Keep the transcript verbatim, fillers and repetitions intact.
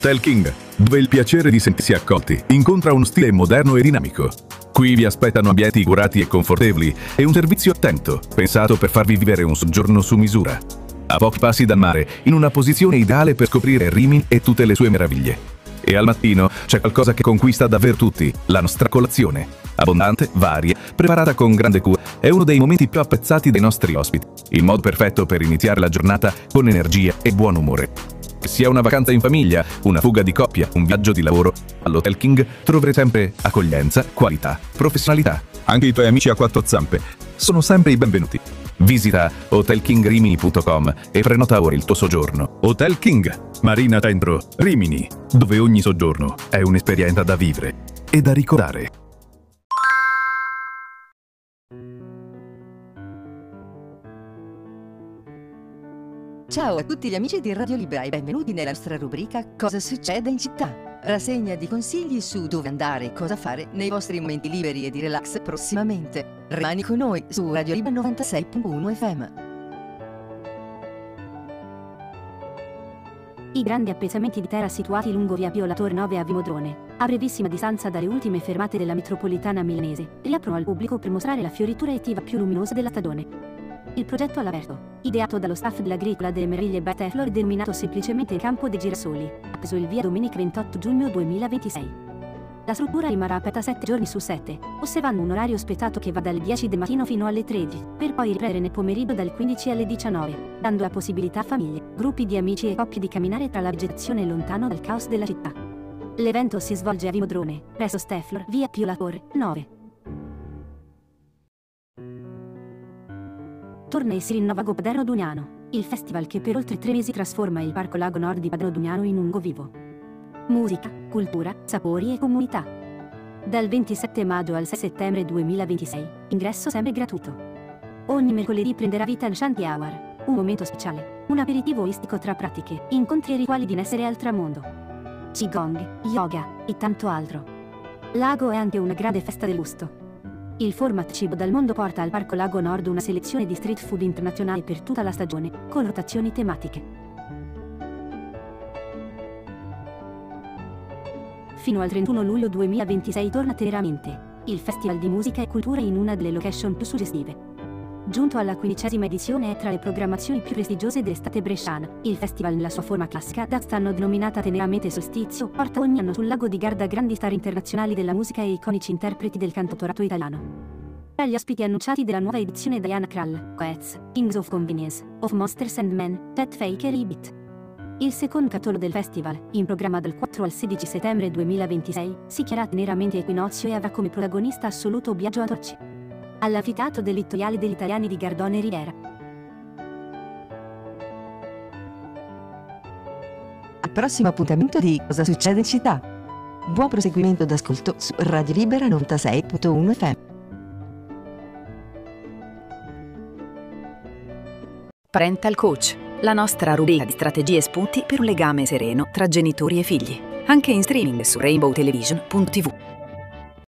Hotel King, dove il piacere di sentirsi accolti incontra uno stile moderno e dinamico. Qui vi aspettano ambienti curati e confortevoli e un servizio attento, pensato per farvi vivere un soggiorno su misura. A pochi passi dal mare, in una posizione ideale per scoprire Rimini e tutte le sue meraviglie. E al mattino c'è qualcosa che conquista davvero tutti, la nostra colazione. Abbondante, varia, preparata con grande cura, è uno dei momenti più apprezzati dai nostri ospiti. Il modo perfetto per iniziare la giornata con energia e buon umore. Sia una vacanza in famiglia, una fuga di coppia, un viaggio di lavoro, all'Hotel King troverai sempre accoglienza, qualità, professionalità. Anche i tuoi amici a quattro zampe sono sempre i benvenuti. Visita hotel king rimini punto com e prenota ora il tuo soggiorno. Hotel King, Marina Centro, Rimini, dove ogni soggiorno è un'esperienza da vivere e da ricordare. Ciao a tutti gli amici di Radio Libera e benvenuti nella nostra rubrica Cosa succede in città? Rassegna di consigli su dove andare e cosa fare nei vostri momenti liberi e di relax prossimamente. Rimani con noi su Radio Libera novantasei virgola uno F M. I grandi appezzamenti di terra situati lungo via Pio La Torre nove a Vimodrone, a brevissima distanza dalle ultime fermate della metropolitana milanese, riaprono al pubblico per mostrare la fioritura estiva più luminosa della stagione. Il progetto all'aperto, ideato dallo staff dell'Agricola delle Meraviglie Beteflor e denominato semplicemente Campo dei Girasoli, appeso il via domenica ventotto giugno duemilaventisei. La struttura rimarrà aperta sette giorni su sette, osservando un orario spettato che va dalle dieci del mattino fino alle tredici, per poi riprendere nel pomeriggio dalle quindici alle diciannove, dando la possibilità a famiglie, gruppi di amici e coppie di camminare tra la vegetazione lontano dal caos della città. L'evento si svolge a Vimodrone, presso Steflor, via Pio La Torre, nove. Torna e si rinnova Go Paderno Dugnano, il festival che per oltre tre mesi trasforma il Parco Lago Nord di Paderno Dugnano in un luogo vivo. Musica, cultura, sapori e comunità. Dal ventisette maggio al sei settembre duemilaventisei, ingresso sempre gratuito. Ogni mercoledì prenderà vita il Shanty Hour, un momento speciale, un aperitivo olistico tra pratiche, incontri e rituali di benessere al tramonto. Qigong, yoga e tanto altro. Lago è anche una grande festa del gusto. Il format Cibo dal Mondo porta al Parco Lago Nord una selezione di street food internazionali per tutta la stagione, con rotazioni tematiche. Fino al trentuno luglio duemilaventisei torna Teneramente, il festival di musica e cultura in una delle location più suggestive. Giunto alla quindicesima edizione è tra le programmazioni più prestigiose dell'estate bresciana, il festival nella sua forma classica da quest'anno denominata Teneramente Solstizio porta ogni anno sul lago di Garda grandi star internazionali della musica e iconici interpreti del cantautorato italiano. Tra gli ospiti annunciati della nuova edizione Diana Krall, Coez, Kings of Convenience, of Monsters and Men, Chet Faker e Beat. Il secondo capitolo del festival, in programma dal quattro al sedici settembre duemilaventisei, si chiamerà Teneramente Equinozio e avrà come protagonista assoluto Biagio Antorci, all'anfiteatro del Littoriale degli Italiani di Gardone Riviera. Al prossimo appuntamento di Cosa succede in città? Buon proseguimento d'ascolto su Radio Libera novantasei virgola uno F M. Parental Coach, la nostra rubrica di strategie e spunti per un legame sereno tra genitori e figli. Anche in streaming su rainbow television punto t v.